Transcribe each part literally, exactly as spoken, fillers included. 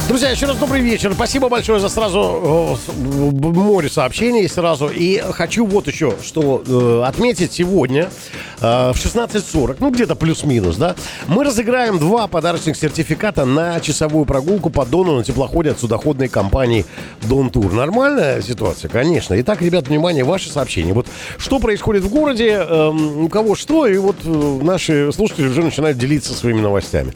Друзья, еще раз добрый вечер. Спасибо большое за сразу э, море сообщений сразу. И хочу вот еще что э, отметить сегодня э, в шестнадцать сорок, ну где-то плюс-минус, да, мы разыграем два подарочных сертификата на часовую прогулку по Дону на теплоходе от судоходной компании Дон Тур. Нормальная ситуация, конечно. Итак, ребят, внимание, ваши сообщения. Вот что происходит в городе, э, у кого что, и вот э, наши слушатели уже начинают делиться своими новостями.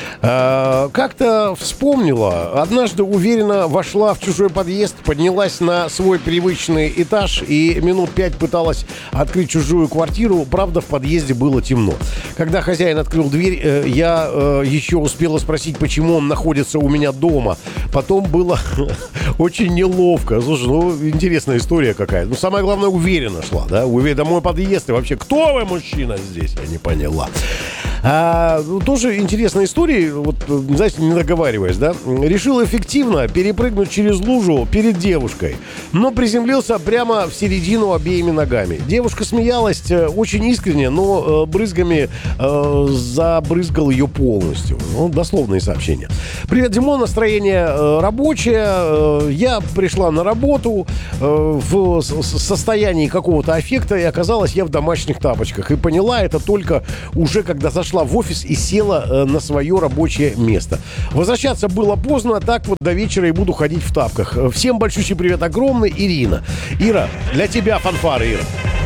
Э, как-то вспомнила. Однажды уверенно вошла в чужой подъезд, поднялась на свой привычный этаж и минут пять пыталась открыть чужую квартиру. Правда, в подъезде было темно. Когда хозяин открыл дверь, я еще успела спросить, почему он находится у меня дома. Потом было очень неловко. Слушай, ну, интересная история какая. Ну, самое главное, уверенно шла, да? Уверенно, мой подъезд. И вообще, кто вы, мужчина, здесь? Я не поняла. А, ну, тоже интересная история. Вот, знаете, не договариваясь, да? Решил эффективно перепрыгнуть через лужу перед девушкой, но приземлился прямо в середину обеими ногами. Девушка смеялась очень искренне, но брызгами э, забрызгал ее полностью. Ну, дословные сообщения. Привет, Димон, настроение э, рабочее. Э, я пришла на работу э, в состоянии какого-то аффекта, и оказалось, я в домашних тапочках. И поняла это только уже, когда зашла в офис и села э, на свое рабочее место. Возвращаться было поздно. А так вот до вечера и буду ходить в тапках. Всем большущий привет огромный, Ирина. Ира, для тебя фанфары, Ира.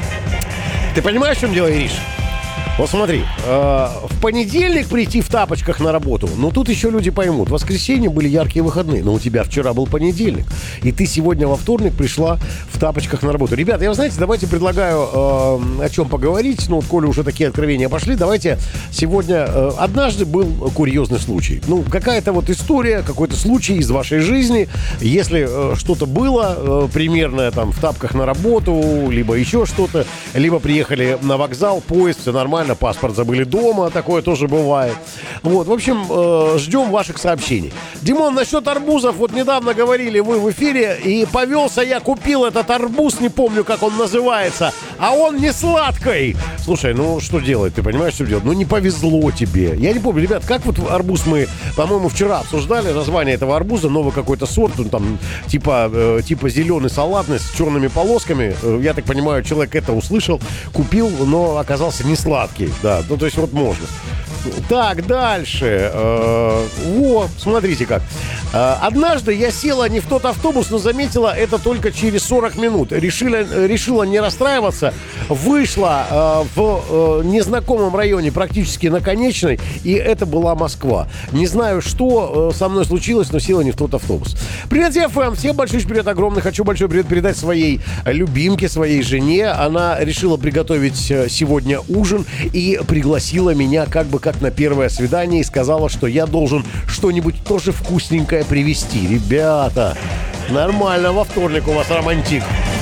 Ты понимаешь, в чем дело, Ириш? Вот смотри, э, в понедельник прийти в тапочках на работу, ну тут еще люди поймут. В воскресенье были яркие выходные, но у тебя вчера был понедельник, и ты сегодня во вторник пришла в тапочках на работу. Ребята, я, знаете, давайте предлагаю э, о чем поговорить. Ну, вот, коли уже такие откровения пошли, давайте сегодня... Э, однажды был курьезный случай. Ну, какая-то вот история, какой-то случай из вашей жизни. Если э, что-то было э, примерное там в тапках на работу, либо еще что-то, либо приехали на вокзал, поезд, все нормально, паспорт забыли дома, такое тоже бывает. Вот, в общем, э, ждем ваших сообщений. Димон, насчет арбузов, вот недавно говорили вы в эфире, и повелся я, купил этот арбуз, не помню, как он называется, а он не сладкий. Слушай, ну что делать, ты понимаешь, что делать? Ну не повезло тебе. Я не помню, ребят, как вот арбуз мы, по-моему, вчера обсуждали, название этого арбуза, новый какой-то сорт, он там типа, э, типа зеленый салатный с черными полосками. Э, я так понимаю, человек это услышал, купил, но оказался не сладкий. Да, ну то есть вот можно. Так, дальше. Э, о, смотрите как. Э, однажды я села не в тот автобус, но заметила это только через сорок минут. Решила, решила не расстраиваться. Вышла э, в э, незнакомом районе, практически на конечной, и это была Москва. Не знаю, что э, со мной случилось, но села не в тот автобус. Привет, эф эм. Всем большой привет огромный. Хочу большой привет передать своей любимке, своей жене. Она решила приготовить сегодня ужин и пригласила меня как бы как на первое свидание и сказала, что я должен что-нибудь тоже вкусненькое привезти. Ребята, нормально, во вторник у вас романтик.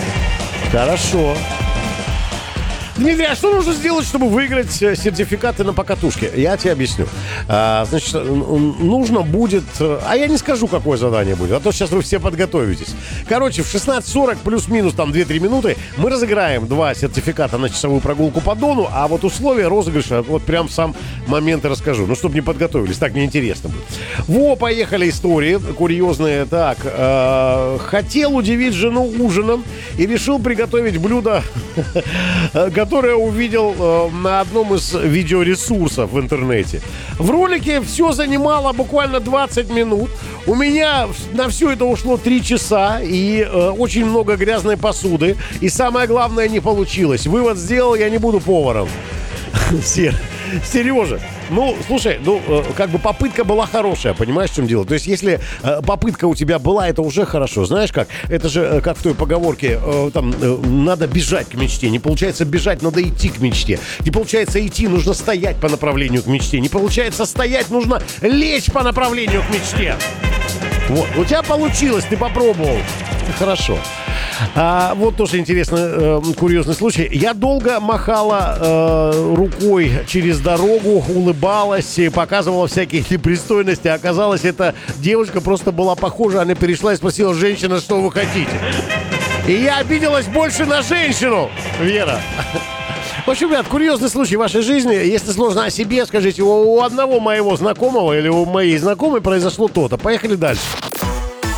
Хорошо. Дмитрий, а что нужно сделать, чтобы выиграть сертификаты на покатушке? Я тебе объясню. А, значит, нужно будет... А я не скажу, какое задание будет, а то сейчас вы все подготовитесь. Короче, в шестнадцать сорок плюс-минус там две-три минуты мы разыграем два сертификата на часовую прогулку по Дону, а вот условия розыгрыша вот прям в сам момент и расскажу. Ну, чтобы не подготовились, так неинтересно будет. Во, поехали истории курьезные. Так, э, хотел удивить жену ужином и решил приготовить блюдо, которое увидел э, на одном из видеоресурсов в интернете. В ролике все занимало буквально двадцать минут. У меня на все это ушло три часа и э, очень много грязной посуды. И самое главное, не получилось. Вывод сделал, я не буду поваром. Сережа, ну, слушай, ну, э, как бы попытка была хорошая, понимаешь, в чем дело? То есть, если э, попытка у тебя была, это уже хорошо. Знаешь как? Это же, э, как в той поговорке, э, там, э, надо бежать к мечте. Не получается бежать, надо идти к мечте. Не получается идти, нужно стоять по направлению к мечте. Не получается стоять, нужно лечь по направлению к мечте. Вот, у тебя получилось, ты попробовал. Хорошо. А, вот тоже интересный, э, курьезный случай. Я долго махала э, рукой через дорогу, улыбалась, показывала всякие непристойности. Оказалось, эта девушка просто была похожа. Она перешла и спросила: женщина, что вы хотите? И я обиделась больше на женщину, Вера. В общем, ребят, курьезный случай в вашей жизни. Если сложно о себе, скажите, у одного моего знакомого или у моей знакомой произошло то-то. Поехали дальше.